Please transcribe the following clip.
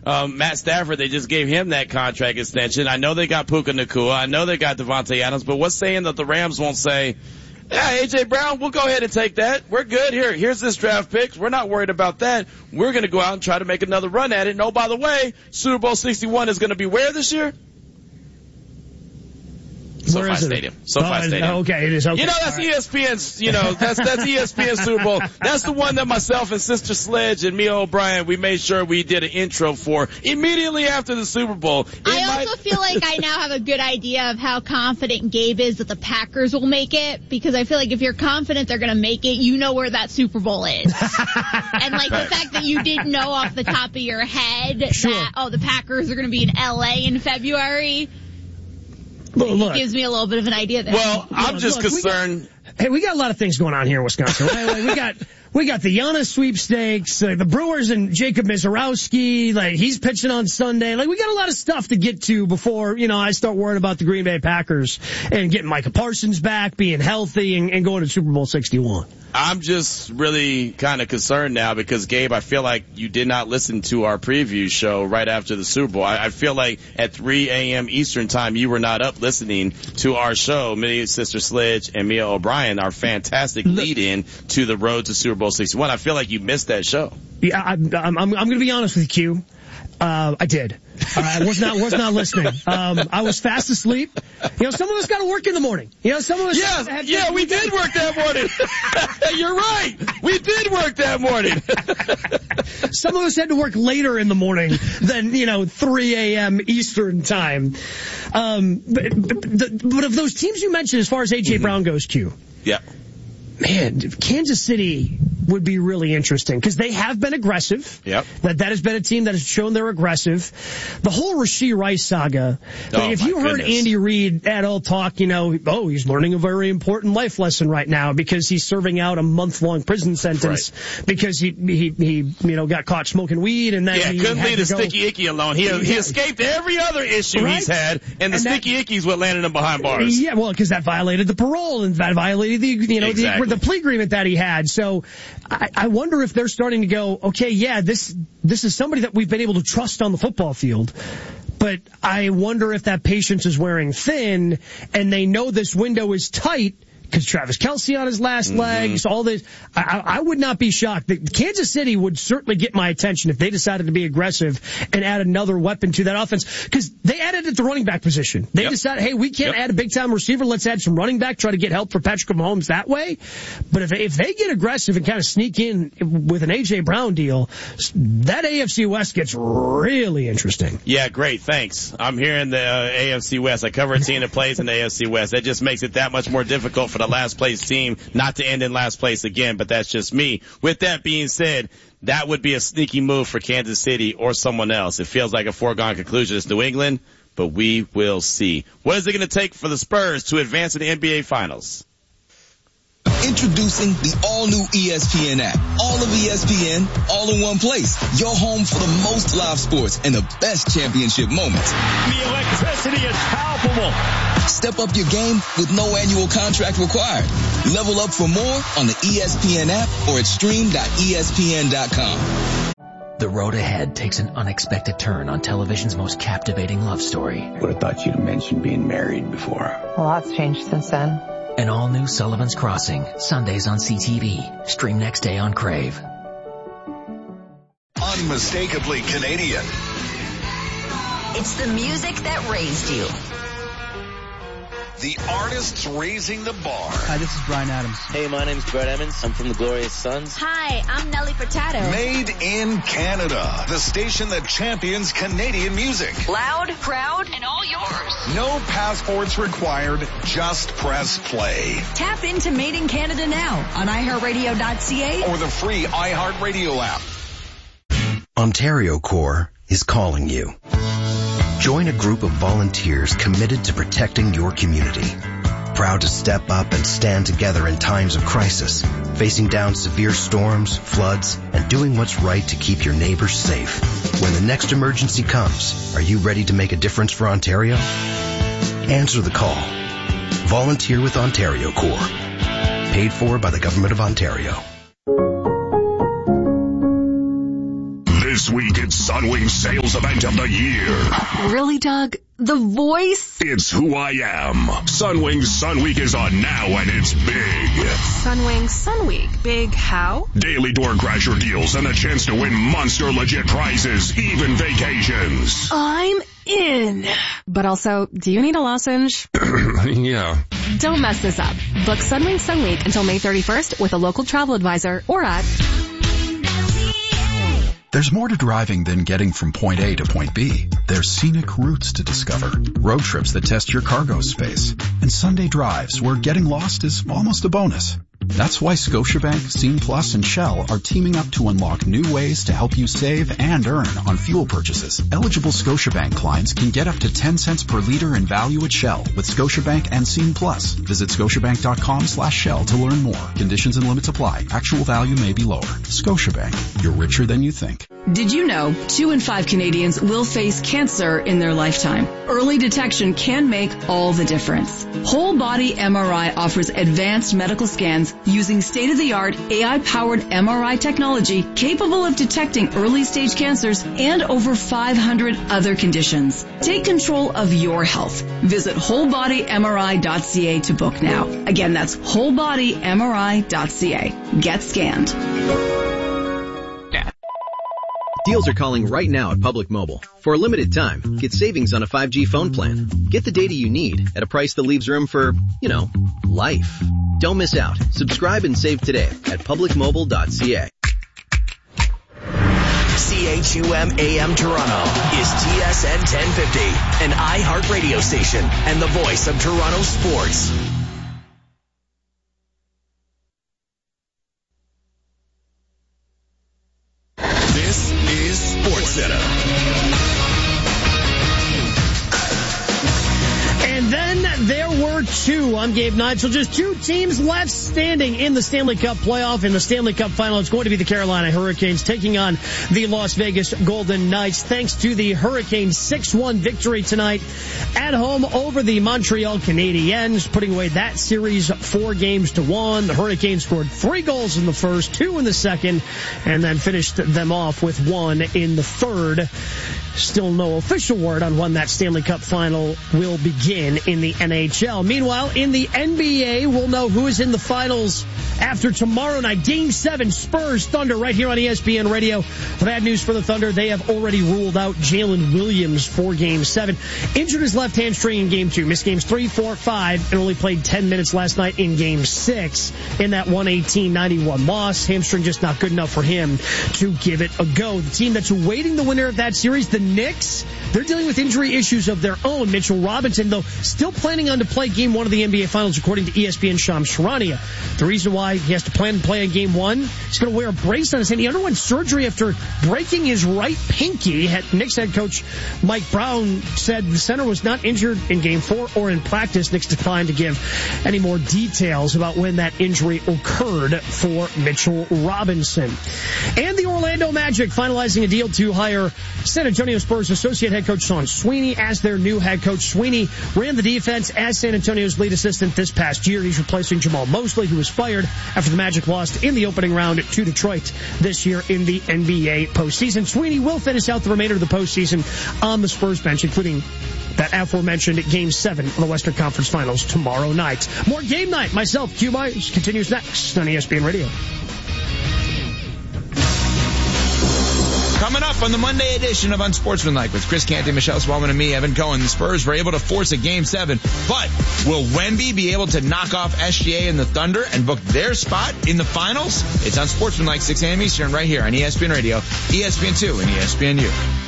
Matt Stafford, they just gave him that contract extension. I know they got Puka Nacua. I know they got Devontae Adams, but what's saying that the Rams won't say, yeah, A.J. Brown, we'll go ahead and take that. We're good. Here's this draft pick. We're not worried about that. We're going to go out and try to make another run at it. And oh, by the way, Super Bowl 61 is going to be where this year? SoFi Stadium. Okay, it is. Okay. You know, that's ESPN's, that's ESPN Super Bowl. That's the one that myself and Sister Sledge and Mia O'Brien, we made sure we did an intro for immediately after the Super Bowl. I also feel like I now have a good idea of how confident Gabe is that the Packers will make it, because I feel like if you're confident they're going to make it, you know where that Super Bowl is. And like the fact that you didn't know off the top of your head that, the Packers are going to be in LA in February. It gives me a little bit of an idea there. Well, I'm just concerned. We got a lot of things going on here in Wisconsin. We got the Giannis sweepstakes, the Brewers and Jacob Mizorowski, he's pitching on Sunday. We got a lot of stuff to get to before, I start worrying about the Green Bay Packers and getting Micah Parsons back, being healthy, and going to Super Bowl 61. I'm just really kind of concerned now because, Gabe, I feel like you did not listen to our preview show right after the Super Bowl. I feel like at 3 a.m. Eastern time, you were not up listening to our show. Me, Sister Sledge, and Mia O'Brien, our fantastic lead-in to the road to Super Bowl 61. I feel like you missed that show. Yeah, I'm going to be honest with you, Q. I did. I was not listening. I was fast asleep. Some of us got to work in the morning. Some of us. We did work that morning. You're right. We did work that morning. Some of us had to work later in the morning than 3 a.m. Eastern time. But of those teams you mentioned, as far as A.J. Brown goes, Q. Yeah. Man, Kansas City would be really interesting because they have been aggressive. Yep. That has been a team that has shown they're aggressive. The whole Rashee Rice saga. If you heard Andy Reid at all talk, he's learning a very important life lesson right now because he's serving out a month-long prison sentence because he got caught smoking weed and then he couldn't leave the go. sticky icky alone. He escaped every other issue he's had, and the sticky icky is what landed him behind bars. Yeah, well, because that violated the parole and that violated the plea agreement that he had. So I wonder if they're starting to go, okay, yeah, this is somebody that we've been able to trust on the football field. But I wonder if that patience is wearing thin and they know this window is tight because Travis Kelce on his last legs, all this. I would not be shocked. Kansas City would certainly get my attention if they decided to be aggressive and add another weapon to that offense because they added at the running back position. They decided, hey, we can't add a big-time receiver. Let's add some running back, try to get help for Patrick Mahomes that way. But if they get aggressive and kind of sneak in with an A.J. Brown deal, that AFC West gets really interesting. Yeah, great. Thanks. I'm here in the AFC West. I cover a team that plays in the AFC West. That just makes it that much more difficult for the last place team not to end in last place again, but that's just me. With that being said, that would be a sneaky move for Kansas City or someone else. It feels like a foregone conclusion. It's New England, but we will see. What is it going to take for the Spurs to advance in the NBA Finals? Introducing the all-new ESPN app. All of ESPN, all in one place. Your home for the most live sports and the best championship moments. The electricity is palpable. Step up your game with no annual contract required. Level up for more on the ESPN app or at stream.espn.com. The road ahead takes an unexpected turn on television's most captivating love story. Would have thought you'd mentioned being married before. A lot's changed since then. An all-new Sullivan's Crossing, Sundays on CTV. Stream next day on Crave. Unmistakably Canadian. It's the music that raised you. The artists raising the bar. Hi, this is Bryan Adams. Hey, my name's Brett Emmons. I'm from the Glorious Sons. Hi, I'm Nelly Furtado. Made in Canada. The station that champions Canadian music. Loud, proud, and all yours. No passports required. Just press play. Tap into Made in Canada now on iHeartRadio.ca or the free iHeartRadio app. Ontario Corps is calling you. Join a group of volunteers committed to protecting your community. Proud to step up and stand together in times of crisis, facing down severe storms, floods, and doing what's right to keep your neighbors safe. When the next emergency comes, are you ready to make a difference for Ontario? Answer the call. Volunteer with Ontario Corps. Paid for by the Government of Ontario. This week, it's Sunwing's sales event of the year. Really, Doug? The voice? It's who I am. Sunwing's Sun Week is on now, and it's big. Sunwing Sun Week. Big how? Daily door crasher deals and a chance to win monster legit prizes, even vacations. I'm in. But also, do you need a lozenge? Yeah. Don't mess this up. Book Sunwing Sun Week until May 31st with a local travel advisor or at... There's more to driving than getting from point A to point B. There's scenic routes to discover, road trips that test your cargo space, and Sunday drives where getting lost is almost a bonus. That's why Scotiabank, Scene Plus, and Shell are teaming up to unlock new ways to help you save and earn on fuel purchases. Eligible Scotiabank clients can get up to 10 cents per liter in value at Shell with Scotiabank and Scene Plus. Visit scotiabank.com/Shell to learn more. Conditions and limits apply. Actual value may be lower. Scotiabank. You're richer than you think. Did you know 2 in 5 Canadians will face cancer in their lifetime? Early detection can make all the difference. Whole Body MRI offers advanced medical scans using state-of-the-art AI-powered MRI technology capable of detecting early-stage cancers and over 500 other conditions. Take control of your health. Visit wholebodymri.ca to book now. Again, that's wholebodymri.ca. Get scanned. Deals are calling right now at Public Mobile. For a limited time, get savings on a 5G phone plan. Get the data you need at a price that leaves room for, life. Don't miss out. Subscribe and save today at publicmobile.ca. CHUM AM Toronto is TSN 1050, an iHeart radio station and the voice of Toronto sports. This is SportsCenter. And then there were two. I'm Gabe Neitzel. Just 2 teams left standing in the Stanley Cup playoff. In the Stanley Cup final, it's going to be the Carolina Hurricanes taking on the Las Vegas Golden Knights. Thanks to the Hurricanes' 6-1 victory tonight at home over the Montreal Canadiens, putting away that series 4-1. The Hurricanes scored 3 goals in the first, 2 in the second, and then finished them off with 1 in the third. Still no official word on when that Stanley Cup final will begin in the NHL. Meanwhile, in the NBA, we'll know who is in the finals after tomorrow night. Game 7, Spurs Thunder, right here on ESPN Radio. Bad news for the Thunder. They have already ruled out Jalen Williams for Game 7. Injured his left hamstring in Game 2. Missed Games 3, 4, 5, and only played 10 minutes last night in Game 6 in that 118-91 loss. Hamstring just not good enough for him to give it a go. The team that's awaiting the winner of that series, the Knicks, they're dealing with injury issues of their own. Mitchell Robinson, though, still planning on to play Game 1 of the NBA Finals, according to ESPN Shams Charania. The reason why he has to plan to play in Game 1, he's going to wear a brace on his hand. He underwent surgery after breaking his right pinky. Knicks head coach Mike Brown said the center was not injured in Game 4 or in practice. Knicks declined to give any more details about when that injury occurred for Mitchell Robinson. And the Orlando Magic finalizing a deal to hire San Antonio Spurs associate head coach Sean Sweeney as their new head coach. Sweeney ran the defense as San Antonio's lead assistant this past year. He's replacing Jamal Mosley, who was fired after the Magic lost in the opening round to Detroit this year in the NBA postseason. Sweeney will finish out the remainder of the postseason on the Spurs bench, including that aforementioned Game 7 of the Western Conference Finals tomorrow night. More Game Night. Myself, Q Myers, continues next on ESPN Radio. Coming up on the Monday edition of Unsportsmanlike with Chris Canty, Michelle Swellman, and me, Evan Cohen. The Spurs were able to force a Game 7, but will Wemby be able to knock off SGA and the Thunder and book their spot in the finals? It's Unsportsmanlike, 6 a.m. Eastern, right here on ESPN Radio, ESPN2, and ESPNU.